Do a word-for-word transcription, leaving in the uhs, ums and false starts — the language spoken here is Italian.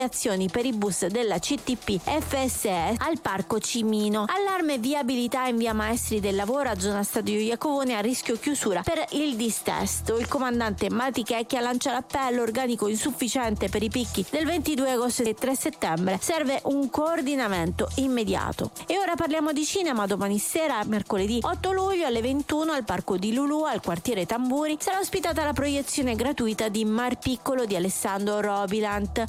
azioni per i bus della C T P F S E al Parco Cimino. Allarme viabilità in via Maestri del Lavoro a zona Stadio Iacovone, a rischio chiusura per il distesto. Il comandante Matichecchia lancia l'appello: organico insufficiente per i picchi del ventidue agosto e tre settembre, serve un coordinamento immediato. E ora parliamo di cinema. Domani sera, mercoledì otto luglio alle ventuno, al Parco di Lulu, al quartiere Tamburi, sarà ospitata la proiezione gratuita di Mar Piccolo di Alessandro Robilant.